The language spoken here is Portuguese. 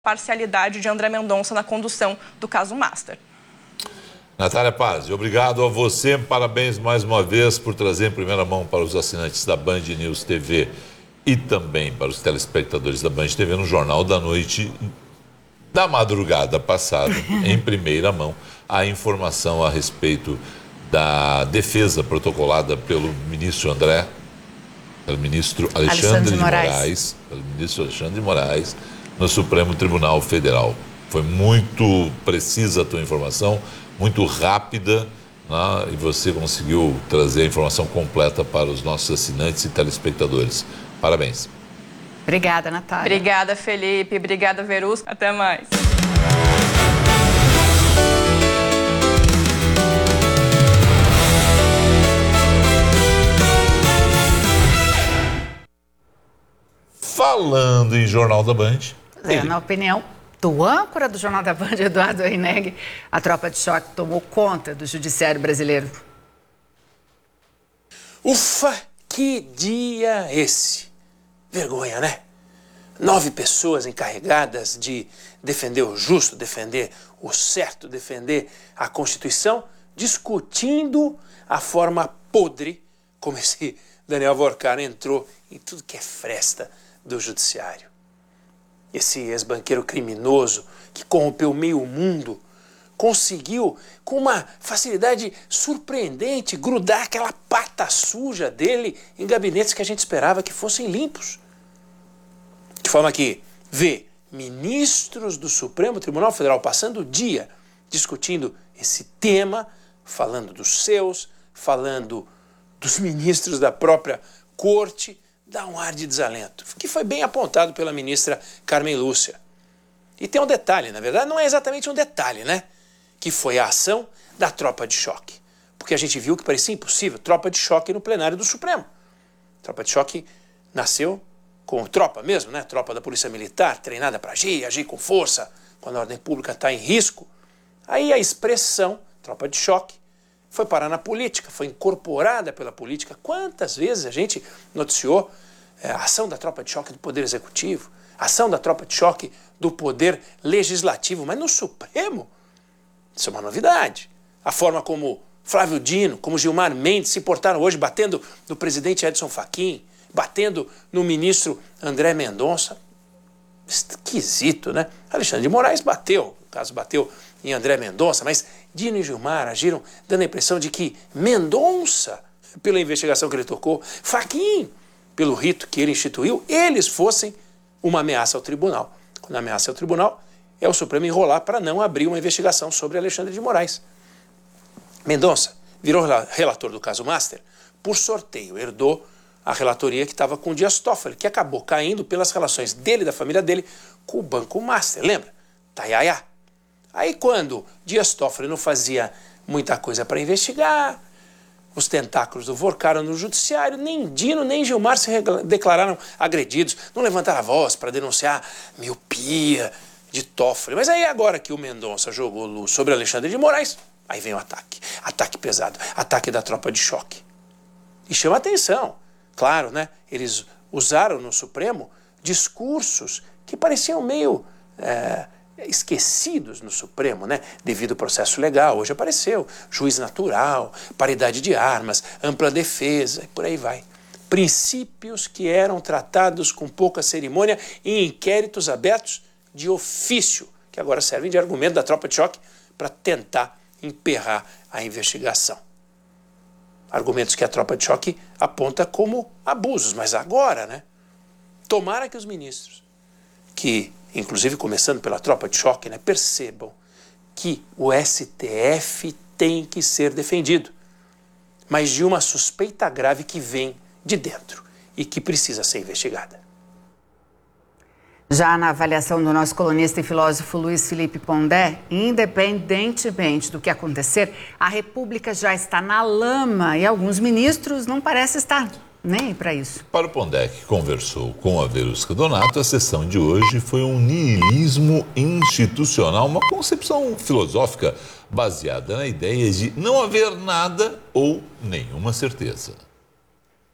parcialidade de André Mendonça na condução do caso Master. Natália Paz, obrigado a você, parabéns mais uma vez por trazer em primeira mão para os assinantes da Band News TV e também para os telespectadores da Band TV no Jornal da Noite da madrugada passada, em primeira mão, a informação a respeito da defesa protocolada pelo ministro Alexandre de Moraes, no Supremo Tribunal Federal. Foi muito precisa a tua informação, muito rápida, né? E você conseguiu trazer a informação completa para os nossos assinantes e telespectadores. Parabéns. Obrigada, Natália. Obrigada, Felipe. Obrigada, Verus. Até mais. Falando em Jornal da Band... Na opinião do âncora do Jornal da Band, Eduardo Reineg, a tropa de choque tomou conta do judiciário brasileiro. Ufa, que dia esse! Vergonha, né? 9 pessoas encarregadas de defender o justo, defender o certo, defender a Constituição, discutindo a forma podre como esse Daniel Vorcar entrou em tudo que é fresta do judiciário. Esse ex-banqueiro criminoso que corrompeu meio mundo conseguiu, com uma facilidade surpreendente, grudar aquela pata suja dele em gabinetes que a gente esperava que fossem limpos. De forma que vê ministros do Supremo Tribunal Federal passando o dia discutindo esse tema, falando dos seus, falando dos ministros da própria corte, dá um ar de desalento, que foi bem apontado pela ministra Carmen Lúcia. E tem um detalhe, na verdade não é exatamente um detalhe, né? Que foi a ação da tropa de choque. Porque a gente viu que parecia impossível, tropa de choque no plenário do Supremo. Tropa de choque nasceu com tropa mesmo, né? Tropa da Polícia Militar, treinada para agir com força, quando a ordem pública está em risco. Aí a expressão tropa de choque foi parar na política, foi incorporada pela política. Quantas vezes a gente noticiou a ação da tropa de choque do Poder Executivo, a ação da tropa de choque do Poder Legislativo, mas no Supremo, isso é uma novidade. A forma como Flávio Dino, como Gilmar Mendes se portaram hoje, batendo no presidente Edson Fachin, batendo no ministro André Mendonça. Esquisito, né? Alexandre de Moraes bateu, no caso bateu em André Mendonça, mas Dino e Gilmar agiram dando a impressão de que Mendonça, pela investigação que ele tocou, Fachin, pelo rito que ele instituiu, eles fossem uma ameaça ao tribunal. Quando a ameaça ao tribunal, é o Supremo enrolar para não abrir uma investigação sobre Alexandre de Moraes. Mendonça virou relator do caso Master por sorteio, herdou a relatoria que estava com o Dias Toffoli, que acabou caindo pelas relações dele e da família dele com o Banco Master, lembra? Taiaiá. Aí quando Dias Toffoli não fazia muita coisa para investigar, os tentáculos do Vorcar no judiciário, nem Dino nem Gilmar se declararam agredidos, não levantaram a voz para denunciar miopia de Toffoli. Mas aí agora que o Mendonça jogou luz sobre Alexandre de Moraes, aí vem o ataque pesado, ataque da tropa de choque. E chama atenção, claro, né? Eles usaram no Supremo discursos que pareciam meio esquecidos no Supremo, né? Devido ao processo legal, hoje apareceu juiz natural, paridade de armas, ampla defesa e por aí vai. Princípios que eram tratados com pouca cerimônia em inquéritos abertos de ofício, que agora servem de argumento da tropa de choque para tentar emperrar a investigação. Argumentos que a tropa de choque aponta como abusos, mas agora, né? Tomara que os ministros, que inclusive começando pela tropa de choque, né, percebam que o STF tem que ser defendido, mas de uma suspeita grave que vem de dentro e que precisa ser investigada. Já na avaliação do nosso colunista e filósofo Luiz Felipe Pondé, independentemente do que acontecer, a República já está na lama e alguns ministros não parecem estar nem para isso. Para o Pondé, que conversou com a Verusca Donato, a sessão de hoje foi um niilismo institucional, uma concepção filosófica baseada na ideia de não haver nada ou nenhuma certeza.